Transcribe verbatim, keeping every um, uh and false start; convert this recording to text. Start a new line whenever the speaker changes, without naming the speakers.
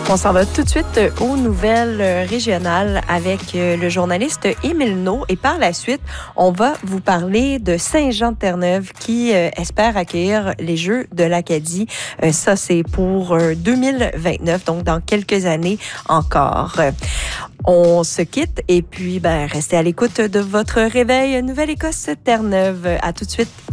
On s'en va tout de suite aux nouvelles régionales avec le journaliste Émile Naud. Et par la suite, on va vous parler de Saint-Jean-de-Terre-Neuve qui euh, espère accueillir les Jeux de l'Acadie. Euh, ça, c'est pour euh, deux mille vingt-neuf, donc dans quelques années encore. On se quitte et puis ben, restez à l'écoute de votre réveil Nouvelle-Écosse Terre-Neuve. À tout de suite.